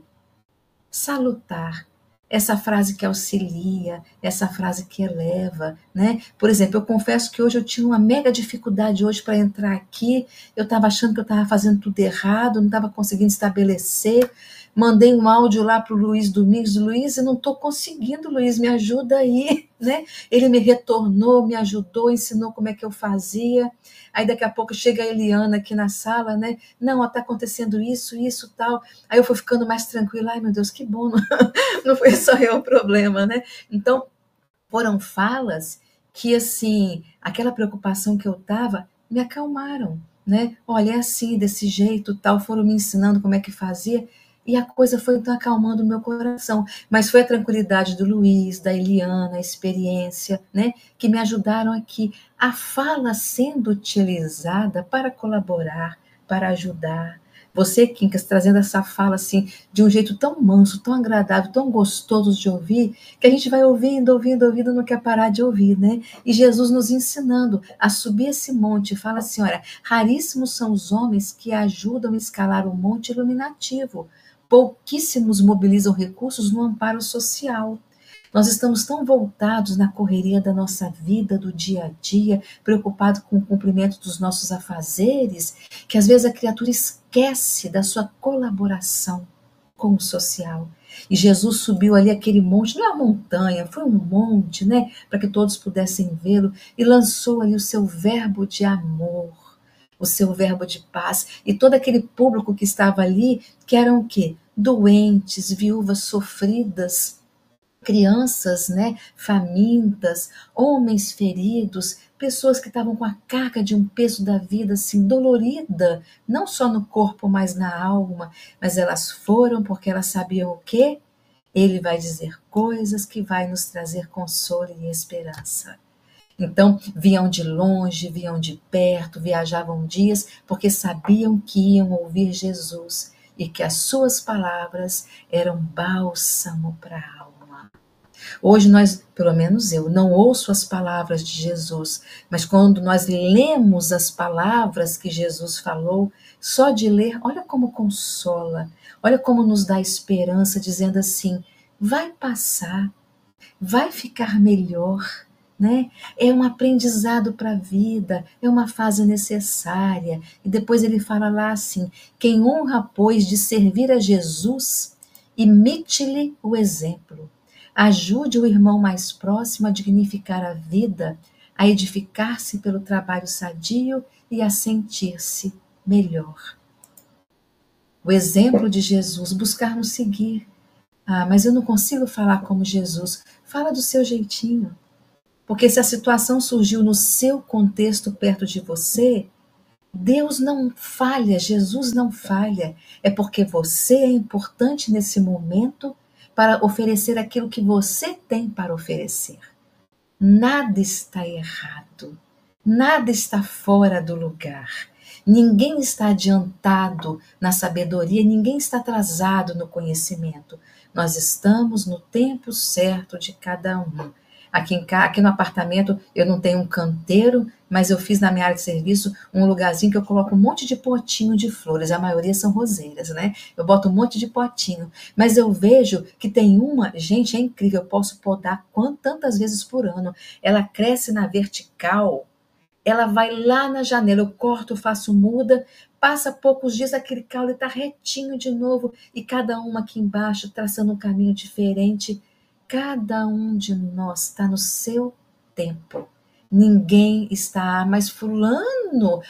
salutar. Essa frase que auxilia, essa frase que eleva, né? Por exemplo, eu confesso que hoje eu tinha uma mega dificuldade hoje para entrar aqui, eu estava achando que eu estava fazendo tudo errado, não estava conseguindo estabelecer, mandei um áudio lá para o Luiz Domingos, Luiz, eu não estou conseguindo, Luiz, me ajuda aí, né? Ele me retornou, me ajudou, ensinou como é que eu fazia, aí daqui a pouco chega a Eliana aqui na sala, né? Não, está acontecendo isso, tal, aí eu fui ficando mais tranquila, ai meu Deus, que bom, não foi só eu o problema, né? Então, foram falas que, assim, aquela preocupação que eu estava, me acalmaram, né? Olha, é assim, desse jeito, tal, foram me ensinando como é que fazia, e a coisa foi então acalmando o meu coração. Mas foi a tranquilidade do Luiz, da Eliana, a experiência, né? Que me ajudaram aqui. A fala sendo utilizada para colaborar, para ajudar. Você, Quincas, trazendo essa fala assim, de um jeito tão manso, tão agradável, tão gostoso de ouvir, que a gente vai ouvindo, não quer parar de ouvir, né? E Jesus nos ensinando a subir esse monte, fala assim, olha, raríssimos são os homens que ajudam a escalar o monte iluminativo, pouquíssimos mobilizam recursos no amparo social. Nós estamos tão voltados na correria da nossa vida, do dia a dia, preocupados com o cumprimento dos nossos afazeres, que às vezes a criatura esquece da sua colaboração com o social. E Jesus subiu ali aquele monte, não é uma montanha, foi um monte, né? Para que todos pudessem vê-lo, e lançou ali o seu verbo de amor, o seu verbo de paz. E todo aquele público que estava ali, que eram o quê? Doentes, viúvas sofridas, crianças, né, famintas, homens feridos, pessoas que estavam com a carga de um peso da vida assim dolorida, não só no corpo, mas na alma, mas elas foram porque elas sabiam o quê? Ele vai dizer coisas que vai nos trazer consolo e esperança. Então, vinham de longe, vinham de perto, viajavam dias, porque sabiam que iam ouvir Jesus e que as suas palavras eram bálsamo para a alma. Hoje nós, pelo menos eu, não ouço as palavras de Jesus, mas quando nós lemos as palavras que Jesus falou, só de ler, olha como consola, olha como nos dá esperança, dizendo assim, vai passar, vai ficar melhor, né? É um aprendizado para a vida, é uma fase necessária. E depois ele fala lá assim, quem honra, pois, de servir a Jesus, imite-lhe o exemplo. Ajude o irmão mais próximo a dignificar a vida, a edificar-se pelo trabalho sadio e a sentir-se melhor. O exemplo de Jesus, buscarmos seguir. Ah, mas eu não consigo falar como Jesus. Fala do seu jeitinho. Porque se a situação surgiu no seu contexto perto de você, Deus não falha, Jesus não falha. É porque você é importante nesse momento para oferecer aquilo que você tem para oferecer. Nada está errado, nada está fora do lugar. Ninguém está adiantado na sabedoria, ninguém está atrasado no conhecimento. Nós estamos no tempo certo de cada um. Aqui no apartamento eu não tenho um canteiro, mas eu fiz na minha área de serviço um lugarzinho que eu coloco um monte de potinho de flores, a maioria são roseiras, né? Eu boto um monte de potinho, mas eu vejo que tem uma, gente, é incrível, eu posso podar tantas vezes por ano. Ela cresce na vertical, ela vai lá na janela, eu corto, faço muda, passa poucos dias, aquele caule está retinho de novo, e cada uma aqui embaixo traçando um caminho diferente. Cada um de nós está no seu tempo. Ninguém está, mas fulano,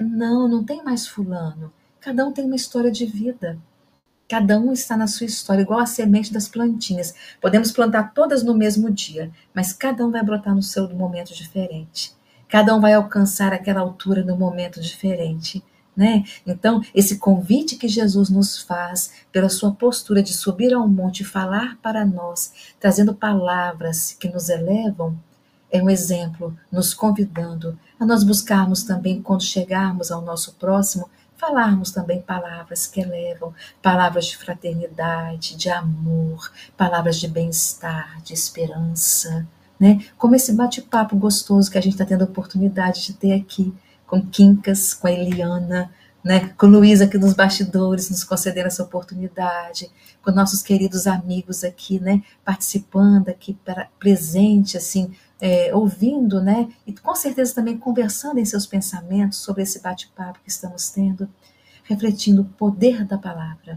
não tem mais fulano. Cada um tem uma história de vida. Cada um está na sua história, igual a semente das plantinhas. Podemos plantar todas no mesmo dia, mas cada um vai brotar no seu momento diferente. Cada um vai alcançar aquela altura no momento diferente. Né? Então, esse convite que Jesus nos faz, pela sua postura de subir ao monte e falar para nós, trazendo palavras que nos elevam, é um exemplo, nos convidando a nós buscarmos também, quando chegarmos ao nosso próximo, falarmos também palavras que elevam, palavras de fraternidade, de amor, palavras de bem-estar, de esperança, né? Como esse bate-papo gostoso que a gente está tendo a oportunidade de ter aqui, com Quincas, com a Eliana, né? Com Luísa aqui nos bastidores, nos concedendo essa oportunidade, com nossos queridos amigos aqui, né? Participando aqui, presente, assim, ouvindo, né? E com certeza também conversando em seus pensamentos sobre esse bate-papo que estamos tendo, refletindo o poder da palavra.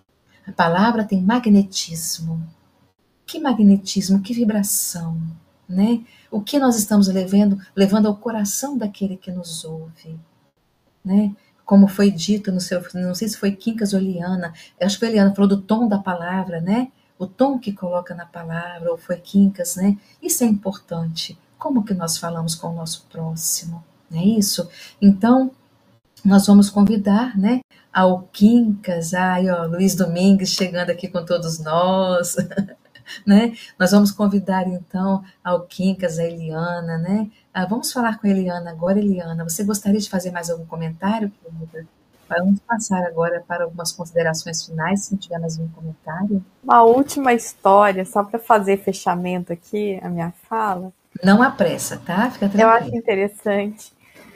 A palavra tem magnetismo. Que magnetismo, que vibração, né? O que nós estamos levando ao coração daquele que nos ouve, né? Como foi dito no seu, não sei se foi Quincas ou Eliana, acho que foi Eliana, falou do tom da palavra, né? O tom que coloca na palavra, ou foi Quincas, né? Isso é importante. Como que nós falamos com o nosso próximo, não é isso? Então, nós vamos convidar, né? Ao Quincas, Luiz Domingues chegando aqui com todos nós, né? Nós vamos convidar então ao Quincas, a Eliana, né? Vamos falar com a Eliana agora. Eliana, você gostaria de fazer mais algum comentário, querida? Vamos passar agora para algumas considerações finais, se tiver mais um comentário. Uma última história, só para fazer fechamento aqui, a minha fala. Não há pressa, tá? Fica tranquilo. Eu acho interessante.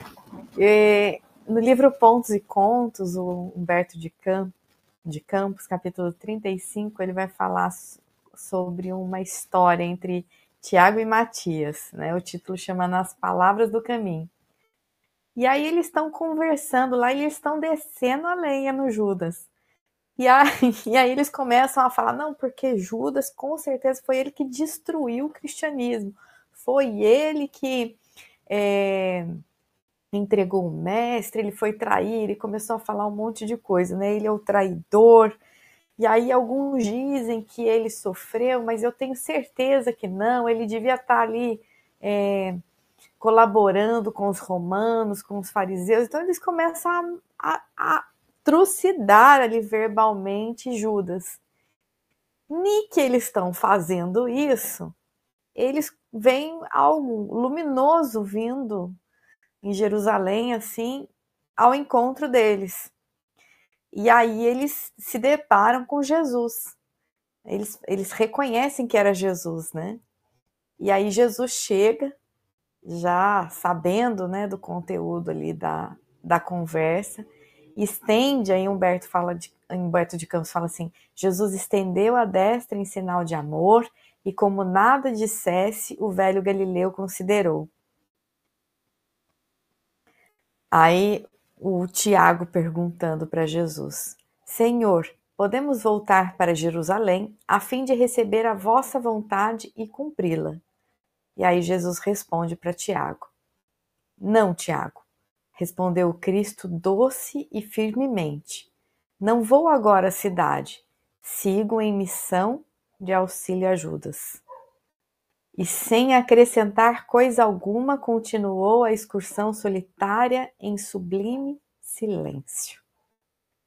No livro Pontos e Contos, o Humberto de Campos, capítulo 35, ele vai falar sobre uma história entre Tiago e Matias, né? O título chama Nas Palavras do Caminho. E aí eles estão conversando lá, e eles estão descendo a lenha no Judas. E aí eles começam a falar, não, porque Judas, com certeza, foi ele que destruiu o cristianismo. Foi ele que entregou o mestre, ele foi trair, ele começou a falar um monte de coisa, né? Ele é o traidor. E aí alguns dizem que ele sofreu, mas eu tenho certeza que não, ele devia estar ali colaborando com os romanos, com os fariseus. Então eles começam a trucidar ali verbalmente Judas. Nem que eles estão fazendo isso, eles veem algo luminoso vindo em Jerusalém, assim, ao encontro deles. E aí eles se deparam com Jesus. Eles reconhecem que era Jesus, né? E aí Jesus chega, já sabendo, né, do conteúdo ali da conversa, estende, aí Humberto de Campos fala assim, Jesus estendeu a destra em sinal de amor, e como nada dissesse, o velho Galileu considerou. Aí o Tiago perguntando para Jesus, Senhor, podemos voltar para Jerusalém a fim de receber a vossa vontade e cumpri-la. E aí Jesus responde para Tiago: Não, Tiago, respondeu Cristo doce e firmemente. Não vou agora à cidade, sigo em missão de auxílio e ajudas. E sem acrescentar coisa alguma, continuou a excursão solitária em sublime silêncio.